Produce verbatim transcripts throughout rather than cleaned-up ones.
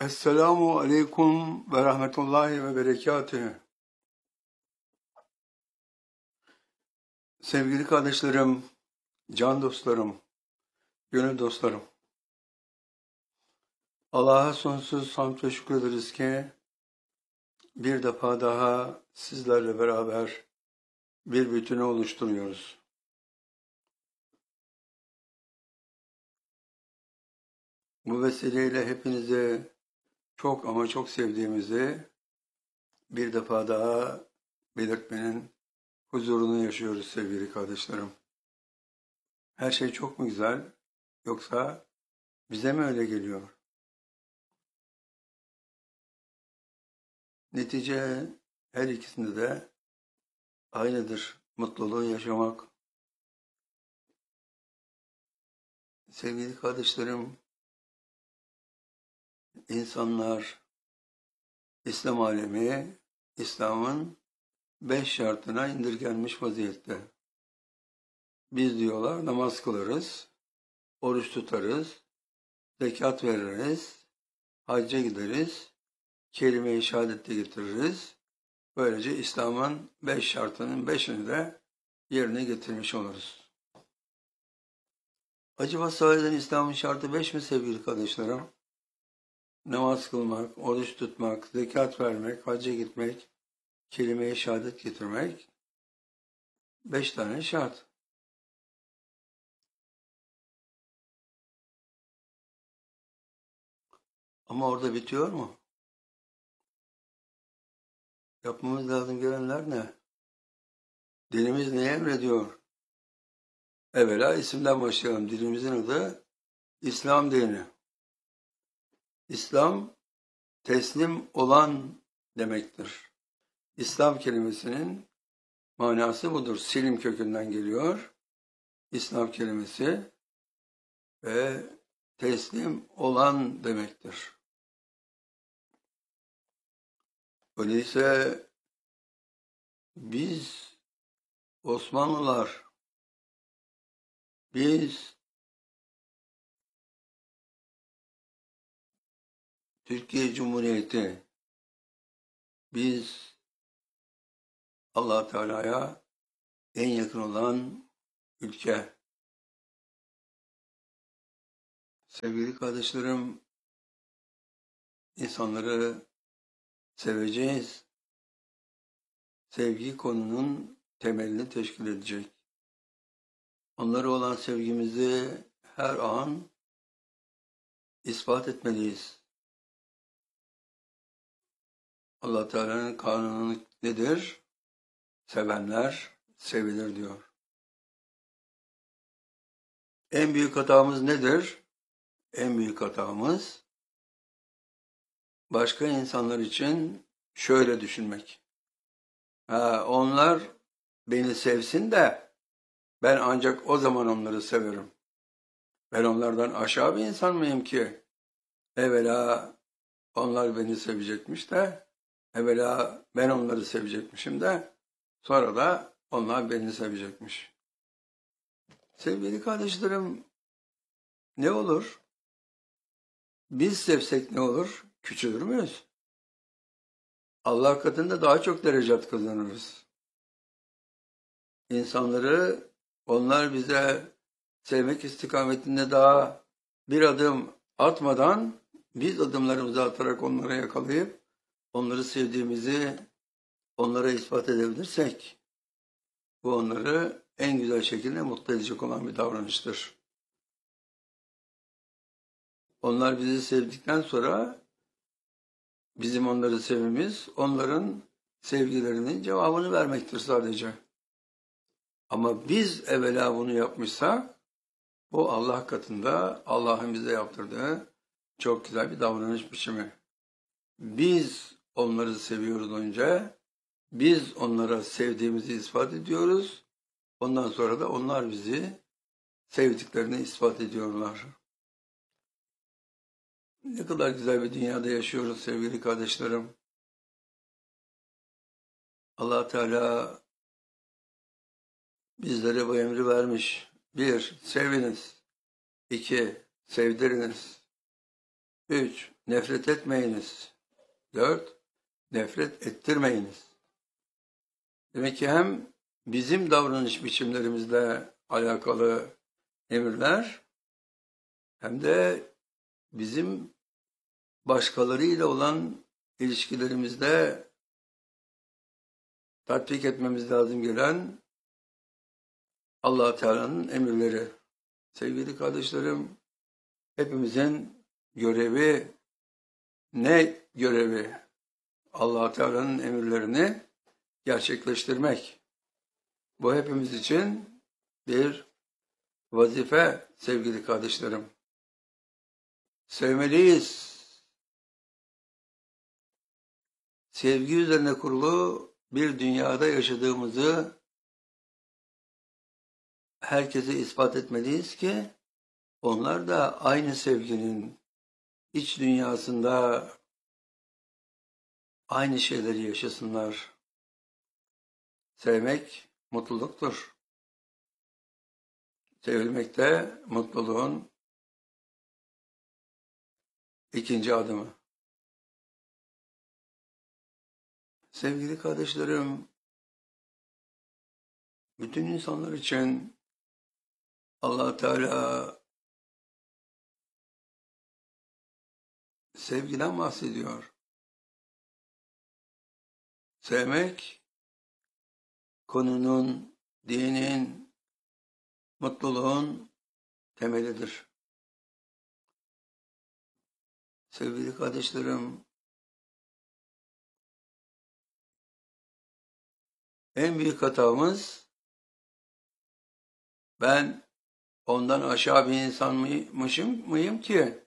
Esselamu aleyküm ve rahmetullahi ve berekatühü. Sevgili kardeşlerim, can dostlarım, gönül dostlarım. Allah'a sonsuz hamd ve şükrederiz ki bir defa daha sizlerle beraber bir bütünü oluşturuyoruz. Bu vesileyle hepinizi çok ama çok sevdiğimizi bir defa daha belirtmenin huzurunu yaşıyoruz sevgili kardeşlerim. Her şey çok mu güzel, yoksa bize mi öyle geliyor? Netice her ikisinde de aynıdır. Mutluluğu yaşamak. Sevgili kardeşlerim, insanlar, İslam alemi, İslam'ın beş şartına indirgenmiş vaziyette. Biz diyorlar namaz kılarız, oruç tutarız, zekat veririz, hacca gideriz, kelime-i şehadeti getiririz. Böylece İslam'ın beş şartının beşini de yerine getirmiş oluruz. Acaba sahiden İslam'ın şartı beş mi sevgili kardeşlerim? Namaz kılmak, oruç tutmak, zekat vermek, hacca gitmek, kelime-i şehadet getirmek. Beş tane şart. Ama orada bitiyor mu? Yapmamız lazım gelenler ne? Dinimiz ne emrediyor? Evvela isimden başlayalım. Dinimizin adı İslam dini. İslam teslim olan demektir. İslam kelimesinin manası budur. Silim kökünden geliyor. İslam kelimesi ve teslim olan demektir. Öyleyse biz Osmanlılar, biz Türkiye Cumhuriyeti, biz Allah Teala'ya en yakın olan ülke. Sevgili kardeşlerim, insanları seveceğiz. Sevgi konunun temelini teşkil edecek. Onlara olan sevgimizi her an ispat etmeliyiz. Allah Teala'nın kanunu nedir? Sevenler sevilir diyor. En büyük hatamız nedir? En büyük hatamız başka insanlar için şöyle düşünmek. Ha, onlar beni sevsin de ben ancak o zaman onları severim. Ben onlardan aşağı bir insan mıyım ki? Evvela onlar beni sevecekmiş de, evvela ben onları sevecekmişim de, sonra da onlar beni sevecekmiş. Sevgili kardeşlerim, ne olur? Biz sevsek ne olur? Küçülür müyüz? Allah katında daha çok derecat kazanırız. İnsanları, onlar bize sevmek istikametinde daha bir adım atmadan biz adımlarımızı atarak onları yakalayıp onları sevdiğimizi onlara ispat edebilirsek bu onları en güzel şekilde mutlu edecek olan bir davranıştır. Onlar bizi sevdikten sonra bizim onları sevmemiz onların sevgilerinin cevabını vermektir sadece. Ama biz evvela bunu yapmışsak bu Allah katında Allah'ın bize yaptırdığı çok güzel bir davranış biçimi. Biz onları seviyoruz önce, biz onlara sevdiğimizi ispat ediyoruz, ondan sonra da onlar bizi sevdiklerini ispat ediyorlar. Ne kadar güzel bir dünyada yaşıyoruz sevgili kardeşlerim. Allah Teala bizlere bu emri vermiş. Bir, seviniz. İki, sevdiriniz. Üç, nefret etmeyiniz. Dört, nefret ettirmeyiniz. Demek ki hem bizim davranış biçimlerimizle alakalı emirler hem de bizim başkalarıyla olan ilişkilerimizde tatbik etmemiz lazım gelen Allah Teala'nın emirleri. Sevgili kardeşlerim, hepimizin görevi ne görevi? Allah Teala'nın emirlerini gerçekleştirmek. Bu hepimiz için bir vazife sevgili kardeşlerim. Sevmeliyiz. Sevgi üzerine kurulu bir dünyada yaşadığımızı herkese ispat etmeliyiz ki onlar da aynı sevginin iç dünyasında aynı şeyleri yaşasınlar. Sevmek mutluluktur. Sevilmek de mutluluğun ikinci adımı. Sevgili kardeşlerim, bütün insanlar için Allah Teala sevgiden bahsediyor. Sevmek, konunun, dinin, mutluluğun temelidir. Sevgili kardeşlerim, en büyük hatamız ben ondan aşağı bir insanmışım mıyım ki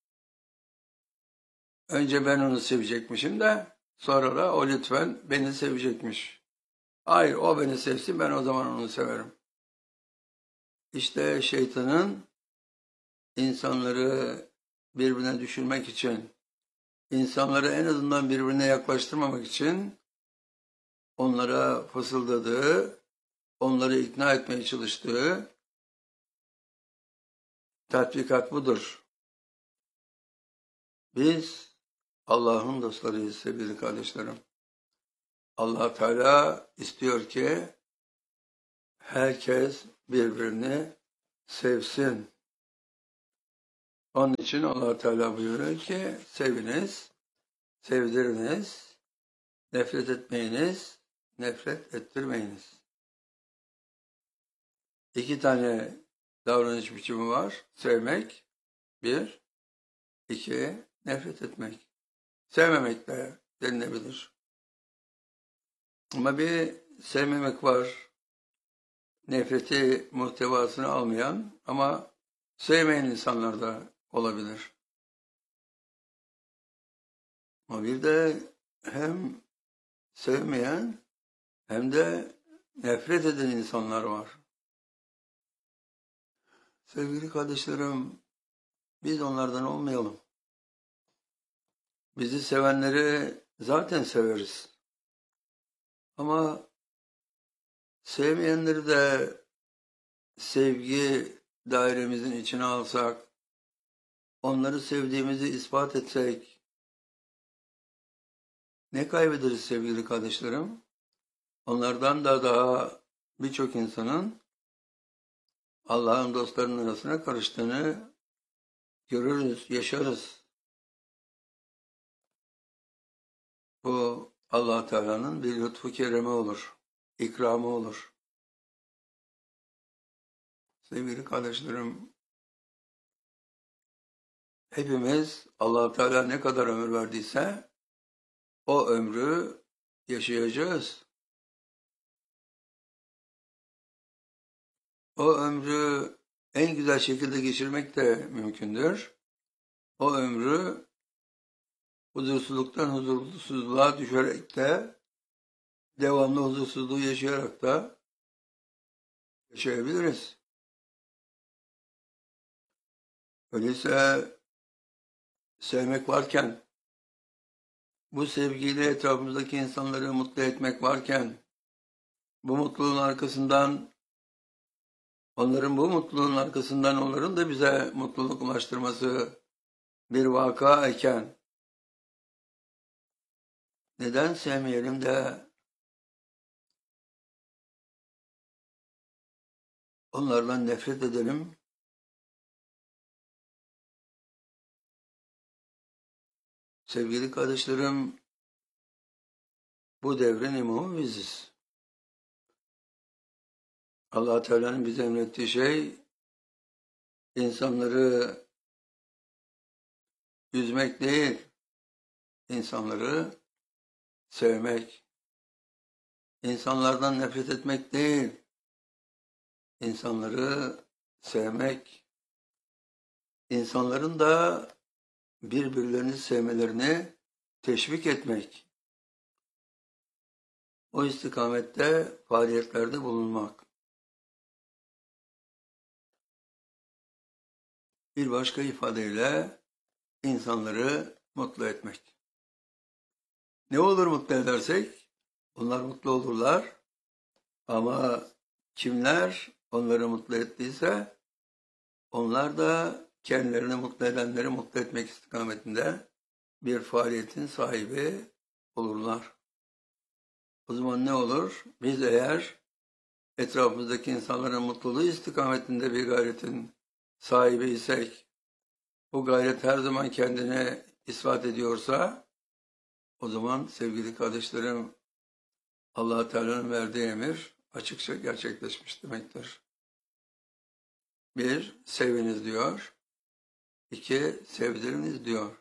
önce ben onu sevecekmişim de sonra da o lütfen beni sevecekmiş. Hayır, o beni sevsin, ben o zaman onu severim. İşte şeytanın insanları birbirine düşürmek için, insanları en azından birbirine yaklaştırmamak için onlara fısıldadığı, onları ikna etmeye çalıştığı tatbikat budur. Biz Allah'ın dostlarıyız sevgili kardeşlerim. Allah Teala istiyor ki herkes birbirini sevsin. Onun için Allah Teala buyuruyor ki seviniz, sevdiriniz, nefret etmeyiniz, nefret ettirmeyiniz. İki tane davranış biçimi var. Sevmek, bir, iki, nefret etmek. Sevmemek de denilebilir. Ama bir sevmemek var. Nefreti muhtevasını almayan ama sevmeyen insanlar da olabilir. Ama bir de hem sevmeyen hem de nefret eden insanlar var. Sevgili kardeşlerim, biz onlardan olmayalım. Bizi sevenleri zaten severiz. Ama sevmeyenleri de sevgi dairemizin içine alsak, onları sevdiğimizi ispat etsek, ne kaybederiz sevgili kardeşlerim? Onlardan da daha birçok insanın Allah'ın dostlarının arasına karıştığını görürüz, yaşarız. Bu Allah Teala'nın bir lütfu keremi olur, ikramı olur. Sevgili kardeşlerim, hepimiz Allah Teala ne kadar ömür verdiyse o ömrü yaşayacağız. O ömrü en güzel şekilde geçirmek de mümkündür. O ömrü huzursuzluktan huzursuzluğa düşerek de devamlı huzursuzluğu yaşayarak da yaşayabiliriz. Öyleyse sevmek varken, bu sevgiyle etrafımızdaki insanları mutlu etmek varken, bu mutluluğun arkasından, onların bu mutluluğun arkasından onların da bize mutluluk ulaştırması bir vaka iken neden sevmeyelim de onlardan nefret edelim? Sevgili kardeşlerim, bu devrin imamı biziz. Allah Teala'nın bize emrettiği şey, insanları üzmek değil, insanları sevmek. İnsanlardan nefret etmek değil, insanları sevmek. İnsanların da birbirlerini sevmelerini teşvik etmek. O istikamette faaliyetlerde bulunmak. Bir başka ifadeyle insanları mutlu etmek. Ne olur mutlu edersek? Onlar mutlu olurlar. Ama kimler onları mutlu ettiyse onlar da kendilerini mutlu edenleri mutlu etmek istikametinde bir faaliyetin sahibi olurlar. O zaman ne olur? Biz eğer etrafımızdaki insanların mutluluğu istikametinde bir gayretin sahibi isek, bu gayret her zaman kendini ispat ediyorsa, o zaman sevgili kardeşlerim, Allah Teala'nın verdiği emir açıkça gerçekleşmiş demektir. Bir, seviniz diyor. İki, sevdiriniz diyor.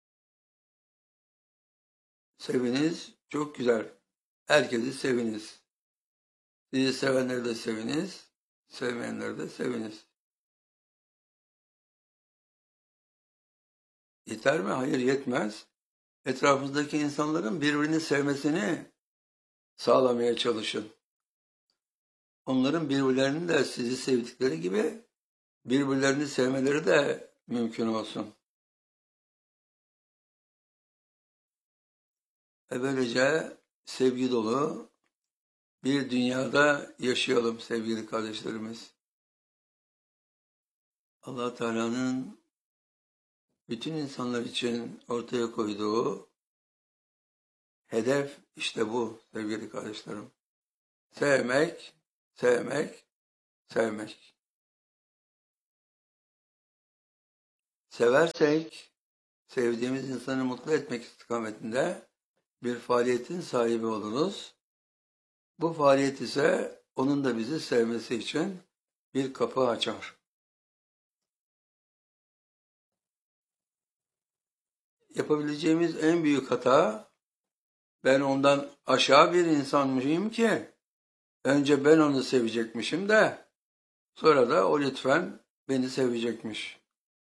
Seviniz, çok güzel. Herkesi seviniz. Sizi sevenleri de seviniz, sevmeyenleri de seviniz. Yeter mi? Hayır, yetmez. Etrafınızdaki insanların birbirini sevmesini sağlamaya çalışın. Onların birbirlerinin de sizi sevdikleri gibi birbirlerini sevmeleri de mümkün olsun. Ve böylece sevgi dolu bir dünyada yaşayalım sevgili kardeşlerimiz. Allah Teala'nın bütün insanlar için ortaya koyduğu hedef işte bu sevgili kardeşlerim. Sevmek, sevmek, sevmek. Seversek, sevdiğimiz insanı mutlu etmek istikametinde bir faaliyetin sahibi oluruz. Bu faaliyet ise onun da bizi sevmesi için bir kapı açar. Yapabileceğimiz en büyük hata, ben ondan aşağı bir insanmışım ki önce ben onu sevecekmişim de sonra da o lütfen beni sevecekmiş.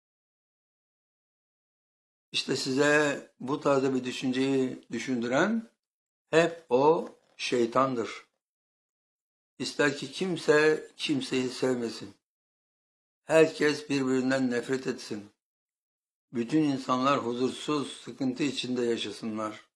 İşte size bu tarzda bir düşünceyi düşündüren hep o şeytandır. İster ki kimse kimseyi sevmesin. Herkes birbirinden nefret etsin. Bütün insanlar huzursuz, sıkıntı içinde yaşasınlar.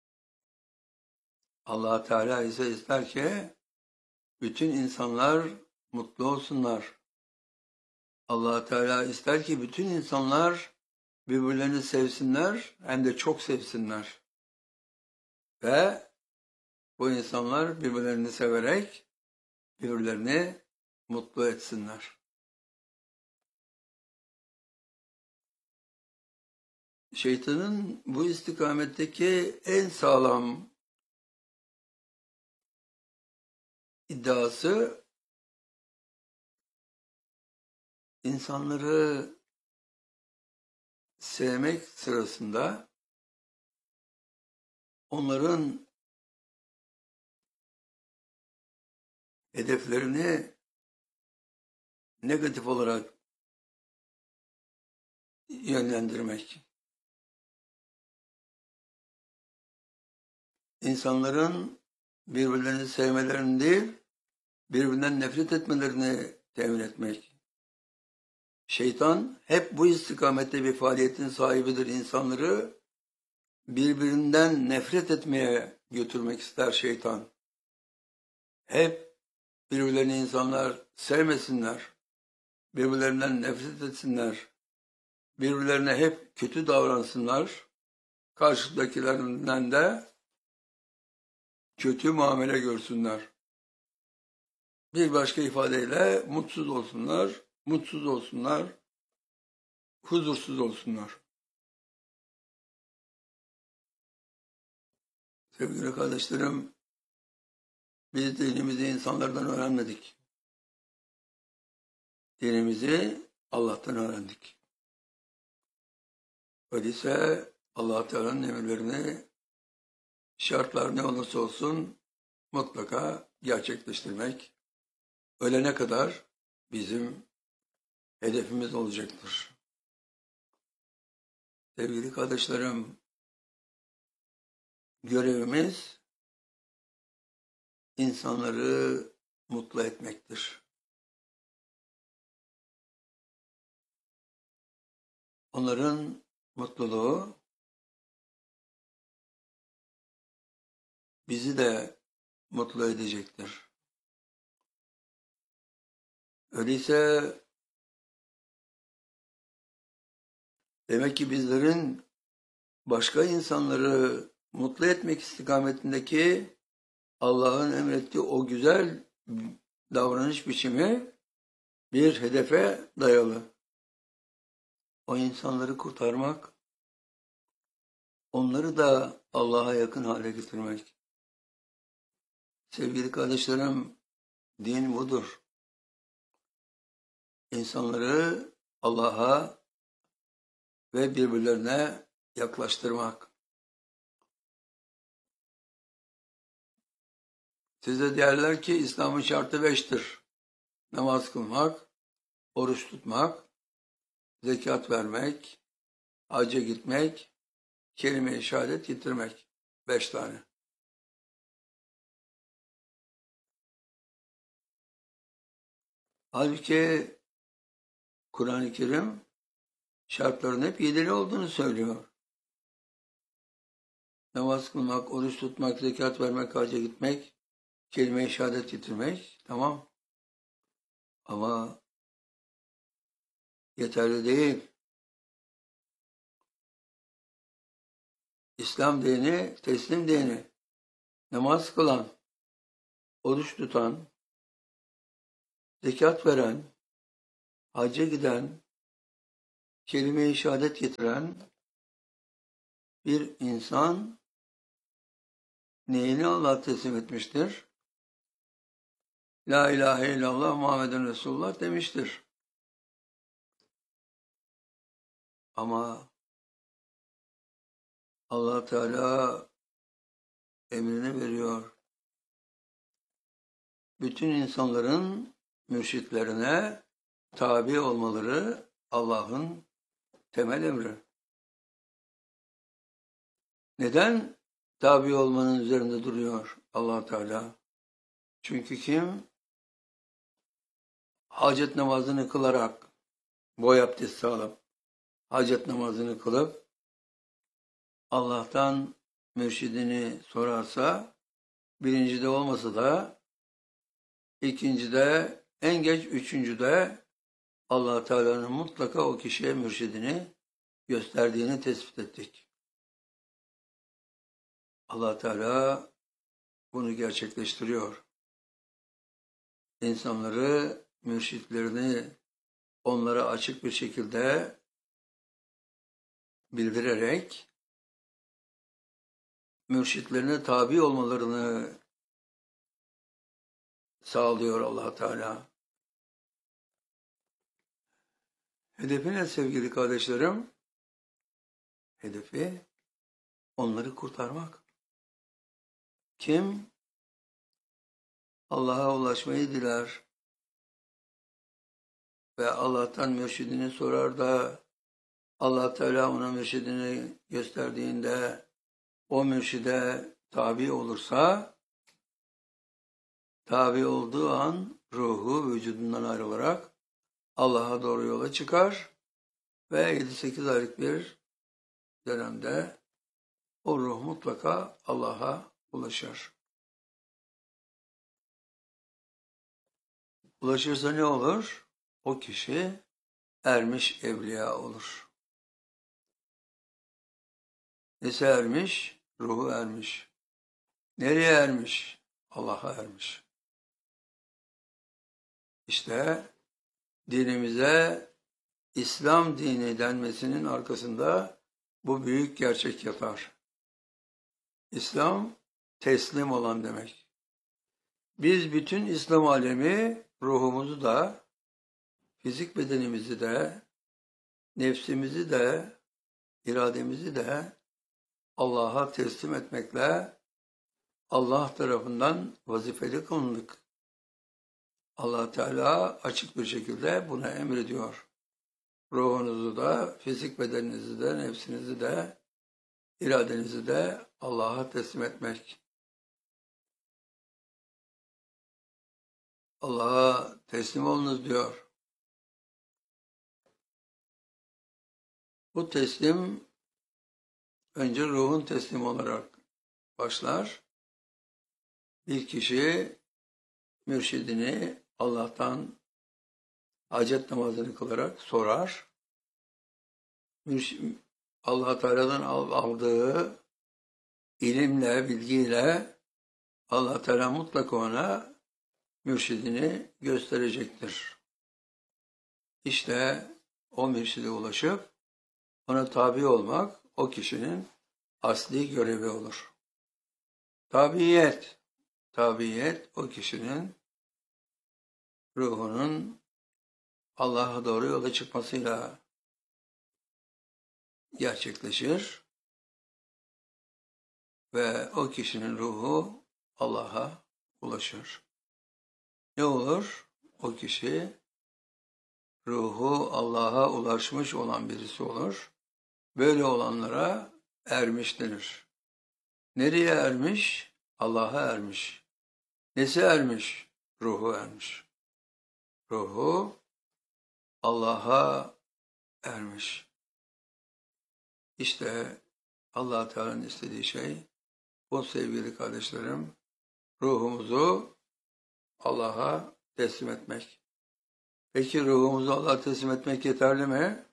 Allah Teala ise ister ki bütün insanlar mutlu olsunlar. Allah Teala ister ki bütün insanlar birbirlerini sevsinler, hem de çok sevsinler. Ve bu insanlar birbirlerini severek birbirlerini mutlu etsinler. Şeytanın bu istikametteki en sağlam iddiası, insanları sevmek sırasında onların hedeflerini negatif olarak yönlendirmek. İnsanların birbirlerini sevmelerini değil, birbirinden nefret etmelerini temin etmek. Şeytan hep bu istikamette bir faaliyetin sahibidir. İnsanları birbirinden nefret etmeye götürmek ister şeytan. Hep birbirlerini insanlar sevmesinler, birbirlerinden nefret etsinler, birbirlerine hep kötü davransınlar, karşıdakilerinden de kötü muamele görsünler. Bir başka ifadeyle mutsuz olsunlar, mutsuz olsunlar, huzursuz olsunlar. Sevgili kardeşlerim, biz dinimizi insanlardan öğrenmedik. Dinimizi Allah'tan öğrendik. Öyleyse Allah Teala'nın emirlerini şartlar ne olursa olsun mutlaka gerçekleştirmek ölene kadar bizim hedefimiz olacaktır. Sevgili kardeşlerim, görevimiz insanları mutlu etmektir. Onların mutluluğu bizi de mutlu edecektir. Öyleyse demek ki bizlerin başka insanları mutlu etmek istikametindeki Allah'ın emrettiği o güzel davranış biçimi bir hedefe dayalı. O insanları kurtarmak, onları da Allah'a yakın hale getirmek. Sevgili kardeşlerim, din budur. İnsanları Allah'a ve birbirlerine yaklaştırmak. Size derler ki İslam'ın şartı beştir. Namaz kılmak, oruç tutmak, zekat vermek, hacca gitmek, kelime-i şehadet getirmek. Beş tane. Halbuki Kur'an-ı Kerim şartların hep yedili olduğunu söylüyor. Namaz kılmak, oruç tutmak, zekat vermek, hacca gitmek, kelime-i şehadet getirmek, tamam. Ama yeterli değil. İslam dini, teslim dini, namaz kılan, oruç tutan, zekat veren, hacca giden, kelime-i şehadet getiren bir insan neyini Allah'a teslim etmiştir? La ilahe illallah Muhammeden Resulullah demiştir. Ama Allah Teala emrini veriyor. Bütün insanların mürşitlerine tabi olmaları Allah'ın temel emri. Neden tabi olmanın üzerinde duruyor Allah Teala? Çünkü kim hacet namazını kılarak, boy abdesti alıp, hacet namazını kılıp, Allah'tan mürşidini sorarsa, birincide olmasa da, ikincide, en geç üçüncüde Allah Teala'nın mutlaka o kişiye mürşidini gösterdiğini tespit ettik. Allah Teala bunu gerçekleştiriyor. İnsanları, mürşitlerini onlara açık bir şekilde bildirerek mürşitlerine tabi olmalarını sağlıyor Allah Teala. Hedefi ne sevgili kardeşlerim? Hedefi onları kurtarmak. Kim Allah'a ulaşmayı diler ve Allah'tan mürşidini sorar da Allah Teala ona mürşidini gösterdiğinde o mürşide tabi olursa, tabi olduğu an ruhu vücudundan ayrılarak Allah'a doğru yola çıkar ve yedi sekiz aylık bir dönemde o ruh mutlaka Allah'a ulaşır. Ulaşırsa ne olur? O kişi ermiş evliya olur. Nesi ermiş? Ruhu ermiş. Nereye ermiş? Allah'a ermiş. İşte dinimize İslam dini denmesinin arkasında bu büyük gerçek yatar. İslam teslim olan demek. Biz bütün İslam alemi ruhumuzu da, fizik bedenimizi de, nefsimizi de, irademizi de Allah'a teslim etmekle Allah tarafından vazifeli kılındık. Allah Teala açık bir şekilde buna emrediyor. Ruhunuzu da, fizik bedeninizi de, nefsinizi de, iradenizi de Allah'a teslim etmek. Allah'a teslim olunuz diyor. Bu teslim önce ruhun teslim olarak başlar. Bir kişi mürşidini Allah'tan hacet namazını kılarak sorar. Allah Teala'dan aldığı ilimle, bilgiyle Allah Teala mutlaka ona mürşidini gösterecektir. İşte o mürşide ulaşıp ona tabi olmak o kişinin asli görevi olur. Tabiyet, tabiyet o kişinin ruhunun Allah'a doğru yola çıkmasıyla gerçekleşir ve o kişinin ruhu Allah'a ulaşır. Ne olur? O kişi ruhu Allah'a ulaşmış olan birisi olur. Böyle olanlara ermiş denir. Nereye ermiş? Allah'a ermiş. Nesi ermiş? Ruhu ermiş. Ruhu Allah'a ermiş. İşte Allah Teala'nın istediği şey bu sevgili kardeşlerim, ruhumuzu Allah'a teslim etmek. Peki ruhumuzu Allah'a teslim etmek yeterli mi?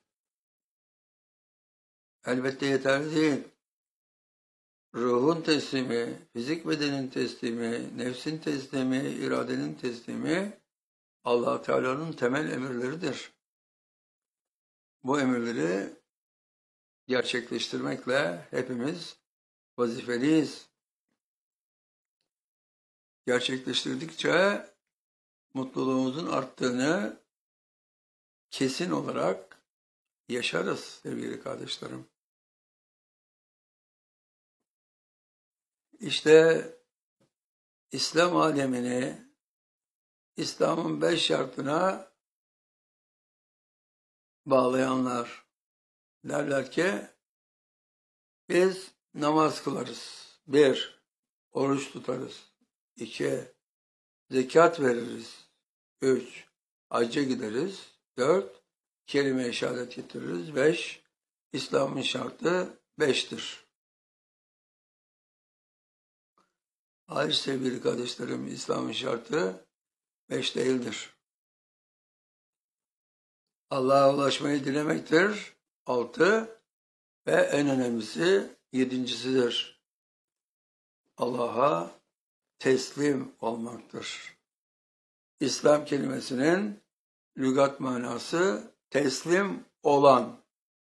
Elbette yeterli değil. Ruhun teslimi, fizik bedenin teslimi, nefsin teslimi, iradenin teslimi Allah Teala'nın temel emirleridir. Bu emirleri gerçekleştirmekle hepimiz vazifeliyiz. Gerçekleştirdikçe mutluluğumuzun arttığını kesin olarak yaşarız sevgili kardeşlerim. İşte İslam alemini İslam'ın beş şartına bağlayanlar derler ki biz namaz kılarız. Bir, oruç tutarız. İki, zekat veririz. Üç, hacca gideriz. Dört, kelime-i şehadet getiririz. Beş, İslam'ın şartı beştir. Hayır sevgili kardeşlerim, İslam'ın şartı beş değildir. Allah'a ulaşmayı dilemektir. Altı ve en önemlisi yedincisidir. Allah'a teslim olmaktır. İslam kelimesinin lügat manası teslim olan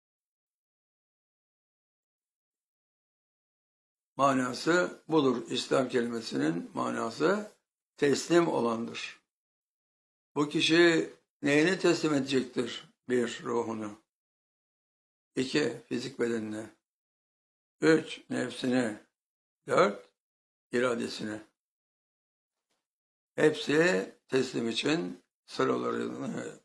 manası budur. İslam kelimesinin manası teslim olandır. Bu kişi neyini teslim edecektir? Bir, ruhunu. İki, fizik bedenine. Üç, nefsine. Dört, iradesine. Hepsi teslim için sıralarını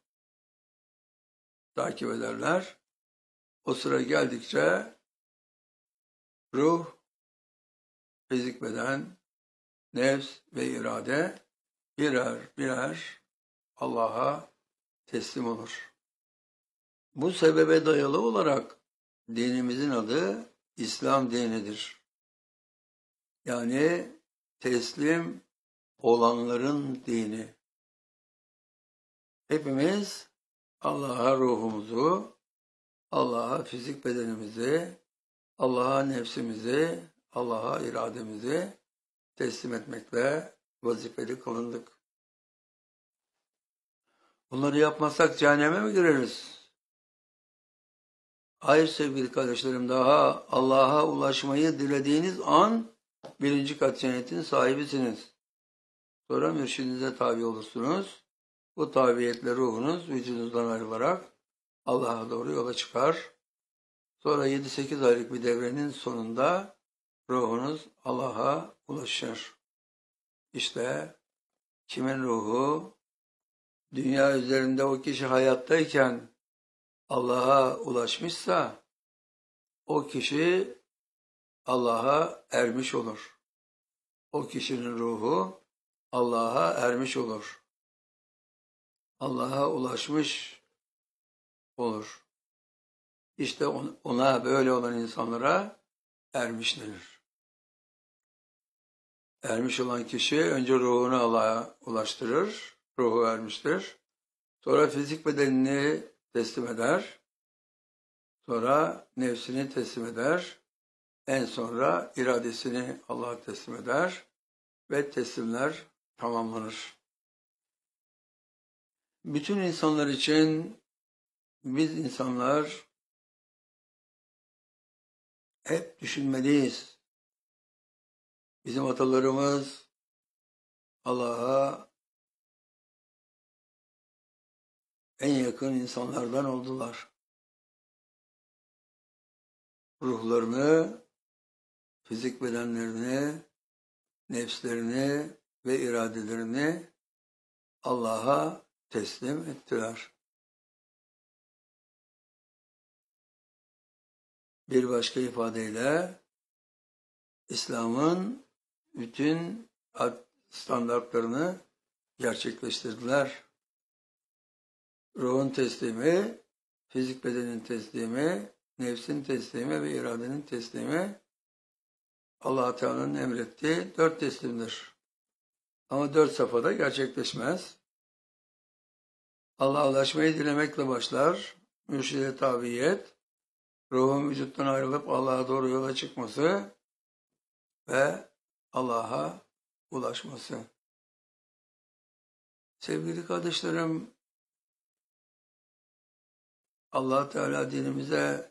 takip ederler. O sıra geldikçe ruh, fizik beden, nefs ve irade birer birer Allah'a teslim olur. Bu sebebe dayalı olarak dinimizin adı İslam dinidir. Yani teslim olanların dini. Hepimiz Allah'a ruhumuzu, Allah'a fizik bedenimizi, Allah'a nefsimizi, Allah'a irademizi teslim etmekle vazifeli kılındık. Bunları yapmazsak cehenneme mi gireriz? Hayır sevgili kardeşlerim, daha Allah'a ulaşmayı dilediğiniz an birinci kat cennetin sahibisiniz. Sonra mürşidinize tabi olursunuz. Bu tabiyetle ruhunuz vücudunuzdan ayrılarak Allah'a doğru yola çıkar. Sonra yedi sekiz aylık bir devrenin sonunda ruhunuz Allah'a ulaşır. İşte kimin ruhu dünya üzerinde o kişi hayattayken Allah'a ulaşmışsa o kişi Allah'a ermiş olur. O kişinin ruhu Allah'a ermiş olur. Allah'a ulaşmış olur. İşte ona böyle olan insanlara ermiş denir. Ermiş olan kişi önce ruhunu Allah'a ulaştırır, ruhu ermiştir. Sonra fizik bedenini teslim eder. Sonra nefsini teslim eder. En sonra iradesini Allah'a teslim eder. Ve teslimler tamamlanır. Bütün insanlar için biz insanlar hep düşünmeliyiz. Bizim atalarımız Allah'a en yakın insanlardan oldular. Ruhlarını, fizik bedenlerini, nefslerini ve iradelerini Allah'a teslim ettiler. Bir başka ifadeyle İslam'ın bütün standartlarını gerçekleştirdiler. Ruhun teslimi, fizik bedenin teslimi, nefsin teslimi ve iradenin teslimi Allah-u Teala'nın emrettiği dört teslimdir. Ama dört safhada gerçekleşmez. Allah'a ulaşmayı dilemekle başlar. Mürşide tabiyet, ruhun vücuttan ayrılıp Allah'a doğru yola çıkması ve Allah'a ulaşması. Sevgili kardeşlerim, Allah Teala dinimize